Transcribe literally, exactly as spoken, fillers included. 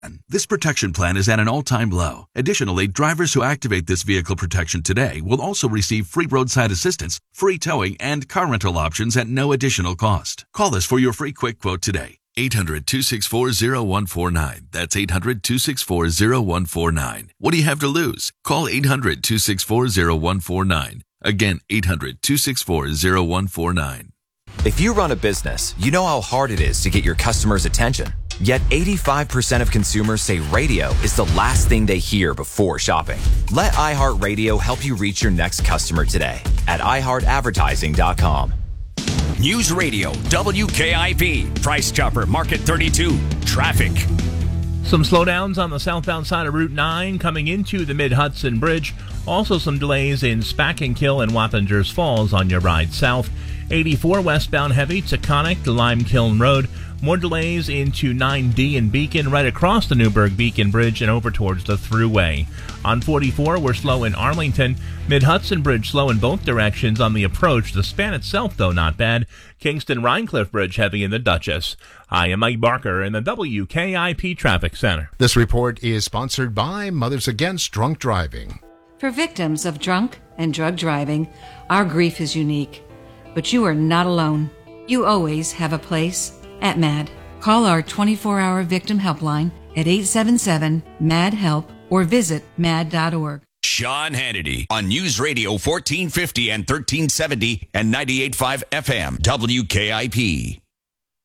This protection plan is at an all-time low. Additionally, drivers who activate this vehicle protection today will also receive free roadside assistance, free towing, and car rental options at no additional cost. Call us for your free quick quote today. eight hundred, two six four, zero one four nine. That's eight hundred, two six four, zero one four nine. What do you have to lose? Call eight hundred, two six four, zero one four nine. Again, eight hundred, two six four, zero one four nine. If you run a business, you know how hard it is to get your customers' attention. Yet eighty-five percent of consumers say radio is the last thing they hear before shopping. Let iHeartRadio help you reach your next customer today at i heart advertising dot com. News Radio, W K I P, Price Chopper, Market thirty-two, traffic. Some slowdowns on the southbound side of Route nine coming into the Mid-Hudson Bridge. Also some delays in Spackenkill and Wappingers Falls on your ride south. eighty-four westbound heavy to Connick to Lime Kiln Road. More delays into nine D and Beacon right across the Newburgh-Beacon Bridge and over towards the Thruway. On forty-four, we're slow in Arlington. Mid-Hudson Bridge slow in both directions on the approach. The span itself, though, not bad. Kingston-Rhinecliff Bridge heavy in the Dutchess. I am Mike Barker in the W K I P Traffic Center. This report is sponsored by Mothers Against Drunk Driving. For victims of drunk and drug driving, our grief is unique. But you are not alone. You always have a place at MAD. Call our twenty-four hour victim helpline at eight seven seven, M A D, HELP or visit mad dot org. Sean Hannity on News Radio fourteen fifty and thirteen seventy and ninety-eight point five F M, W K I P.